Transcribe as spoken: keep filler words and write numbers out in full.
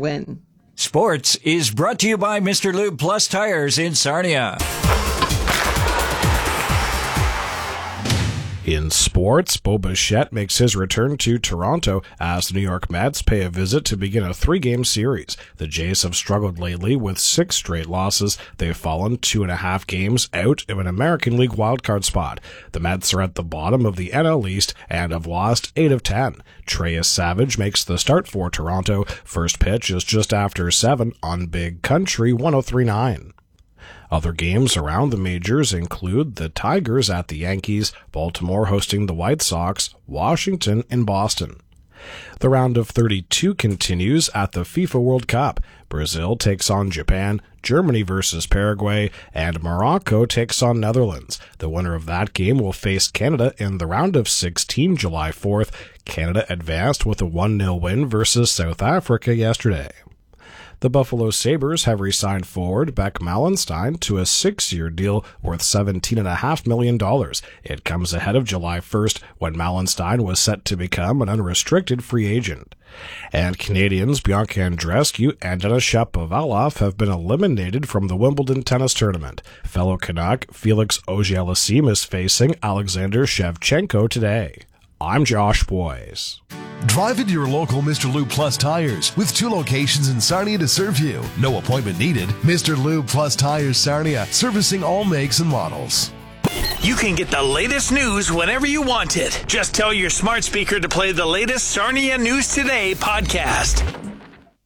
win. Sports is brought to you by Mister Lube Plus Tires in Sarnia. In sports, Bo Bichette makes his return to Toronto as the New York Mets pay a visit to begin a three-game series. The Jays have struggled lately with six straight losses. They've fallen two and a half games out of an American League wildcard spot. The Mets are at the bottom of the N L East and have lost eight of ten. Treyas Savage makes the start for Toronto. First pitch is just after seven on Big Country one oh three point nine. Other games around the majors include the Tigers at the Yankees, Baltimore hosting the White Sox, Washington in Boston. The round of thirty-two continues at the FIFA World Cup. Brazil takes on Japan, Germany versus Paraguay, and Morocco takes on Netherlands. The winner of that game will face Canada in the round of sixteen July fourth. Canada advanced with a one nil win versus South Africa yesterday. The Buffalo Sabres have re-signed forward Beck Malenstein to a six-year deal worth seventeen point five million dollars. It comes ahead of July first, when Malenstein was set to become an unrestricted free agent. And Canadians Bianca Andreescu and Denis Shapovalov have been eliminated from the Wimbledon tennis tournament. Fellow Canuck Felix Auger-Aliassime is facing Alexander Shevchenko today. I'm Josh Boyes. Drive into your local Mister Lube Plus Tires with two locations in Sarnia to serve you. No appointment needed. Mister Lube Plus Tires Sarnia, servicing all makes and models. You can get the latest news whenever you want it. Just tell your smart speaker to play the latest Sarnia News Today podcast.